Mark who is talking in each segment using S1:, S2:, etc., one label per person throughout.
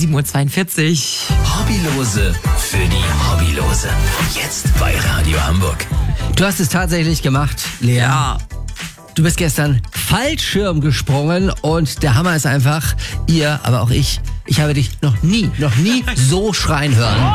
S1: 7:42 Uhr.
S2: Hobbylose für die Hobbylose. Jetzt bei Radio Hamburg.
S3: Du hast es tatsächlich gemacht, Lea.
S1: Ja.
S3: Du bist gestern Fallschirm gesprungen und der Hammer ist einfach, ihr, aber auch ich habe dich noch nie so schreien hören.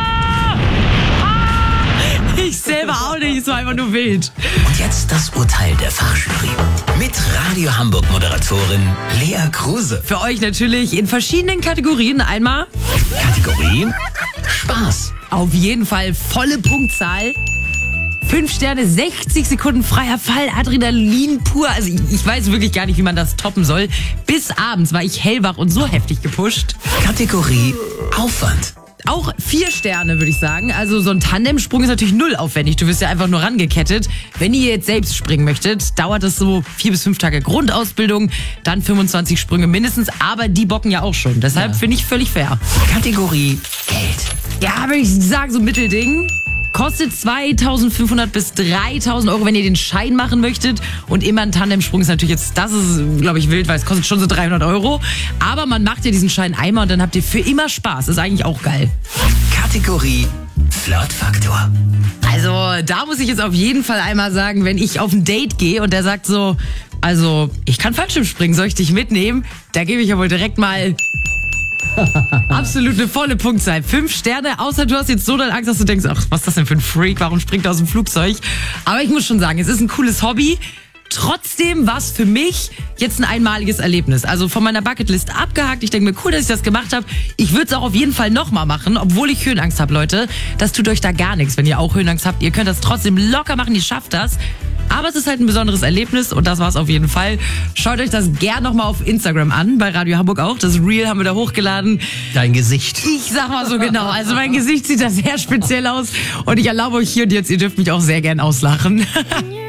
S1: Ich selber auch nicht, es war einfach nur wild.
S2: Und jetzt das Urteil der Fachjury. Mit Radio Hamburg Moderatorin Lea Kruse.
S1: Für euch natürlich in verschiedenen Kategorien. Einmal
S2: Kategorie Spaß.
S1: auf jeden Fall volle Punktzahl. 5 Sterne, 60 Sekunden freier Fall, Adrenalin pur. Also ich weiß wirklich gar nicht, wie man das toppen soll. Bis abends war ich hellwach und so heftig gepusht.
S2: Kategorie Aufwand.
S1: Auch 4 Sterne, würde ich sagen. Also so ein Tandemsprung ist natürlich null aufwendig. Du wirst ja einfach nur rangekettet. Wenn ihr jetzt selbst springen möchtet, dauert das so 4 bis 5 Tage Grundausbildung, dann 25 Sprünge mindestens. Aber die bocken ja auch schon. Deshalb finde ich völlig fair.
S2: Kategorie Geld.
S1: Ja, würde ich sagen, so Mittelding. Kostet 2.500 bis 3.000 Euro, wenn ihr den Schein machen möchtet. Und immer ein Tandemsprung ist natürlich jetzt, das ist, glaube ich, wild, weil es kostet schon so 300 Euro. Aber man macht ja diesen Schein einmal und dann habt ihr für immer Spaß. Ist eigentlich auch geil.
S2: Kategorie Flirtfaktor.
S1: Also da muss ich jetzt auf jeden Fall einmal sagen, wenn ich auf ein Date gehe und der sagt so, also ich kann Fallschirm springen, soll ich dich mitnehmen? Da gebe ich aber direkt mal absolut eine volle Punktzahl. 5 Sterne, außer du hast jetzt so doll Angst, dass du denkst, ach, was ist das denn für ein Freak? Warum springt er aus dem Flugzeug? Aber ich muss schon sagen, es ist ein cooles Hobby. Trotzdem war es für mich jetzt ein einmaliges Erlebnis. Also von meiner Bucketlist abgehakt. Ich denke mir, cool, dass ich das gemacht habe. Ich würde es auch auf jeden Fall nochmal machen, obwohl ich Höhenangst habe, Leute. Das tut euch da gar nichts, wenn ihr auch Höhenangst habt. Ihr könnt das trotzdem locker machen, ihr schafft das. Aber es ist halt ein besonderes Erlebnis und das war es auf jeden Fall. Schaut euch das gern nochmal auf Instagram an, bei Radio Hamburg auch. Das Reel haben wir da hochgeladen.
S3: Dein Gesicht.
S1: Ich sag mal so genau, also mein Gesicht sieht da sehr speziell aus und ich erlaube euch hier und jetzt, ihr dürft mich auch sehr gern auslachen.